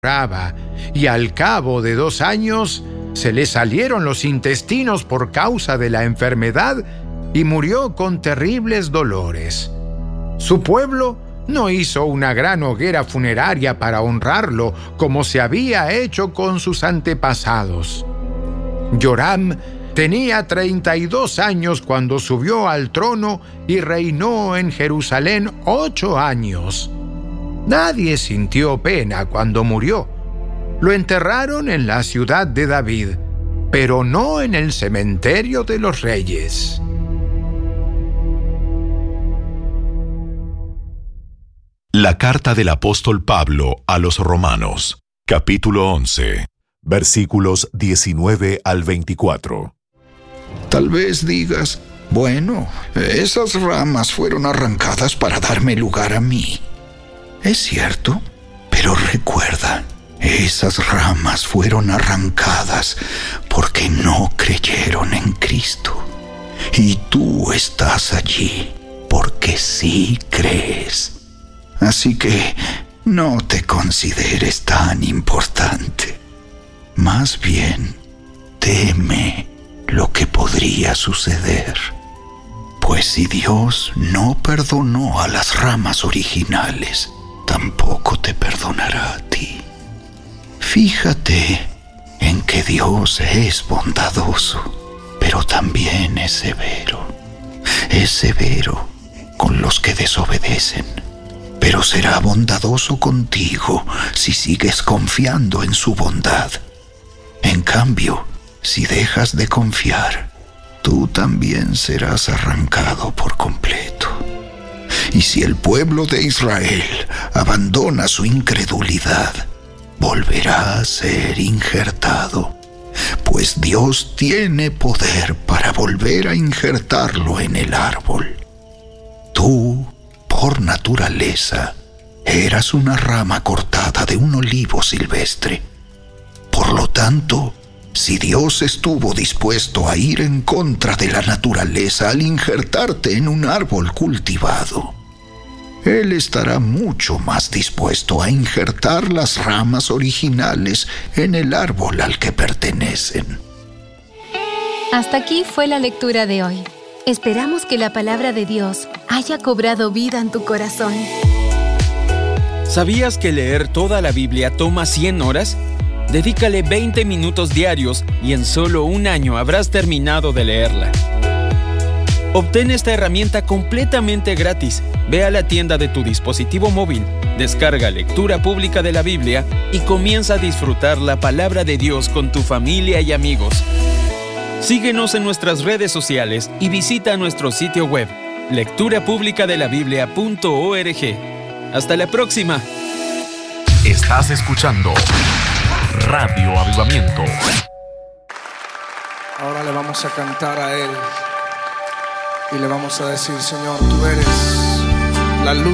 Brava, y al cabo de 2 años se le salieron los intestinos por causa de la enfermedad y murió con terribles dolores. Su pueblo no hizo una gran hoguera funeraria para honrarlo como se había hecho con sus antepasados. Joram tenía 32 años cuando subió al trono y reinó en Jerusalén 8 años. Nadie sintió pena cuando murió. Lo enterraron en la ciudad de David, pero no en el cementerio de los reyes. La carta del apóstol Pablo a los Romanos, capítulo 11, versículos 19 al 24. Tal vez digas, bueno, esas ramas fueron arrancadas para darme lugar a mí. Es cierto, pero recuerda, esas ramas fueron arrancadas porque no creyeron en Cristo. Y tú estás allí porque sí crees. Así que no te consideres tan importante. Más bien, teme lo que podría suceder. Pues si Dios no perdonó a las ramas originales, tampoco te perdonará a ti. Fíjate en que Dios es bondadoso, pero también es severo. Es severo con los que desobedecen, pero será bondadoso contigo si sigues confiando en su bondad. En cambio, si dejas de confiar, tú también serás arrancado por completo. Y si el pueblo de Israel abandona su incredulidad, volverá a ser injertado, pues Dios tiene poder para volver a injertarlo en el árbol. Tú, por naturaleza, eras una rama cortada de un olivo silvestre. Por lo tanto, si Dios estuvo dispuesto a ir en contra de la naturaleza al injertarte en un árbol cultivado, Él estará mucho más dispuesto a injertar las ramas originales en el árbol al que pertenecen. Hasta aquí fue la lectura de hoy. Esperamos que la palabra de Dios haya cobrado vida en tu corazón. ¿Sabías que leer toda la Biblia toma 100 horas? Dedícale 20 minutos diarios y en solo 1 año habrás terminado de leerla. Obtén esta herramienta completamente gratis. Ve a la tienda de tu dispositivo móvil, descarga Lectura Pública de la Biblia y comienza a disfrutar la palabra de Dios con tu familia y amigos. Síguenos en nuestras redes sociales y visita nuestro sitio web, lecturapublicadelabiblia.org. ¡Hasta la próxima! Estás escuchando Radio Avivamiento. Ahora le vamos a cantar a Él y le vamos a decir, Señor, tú eres la luz.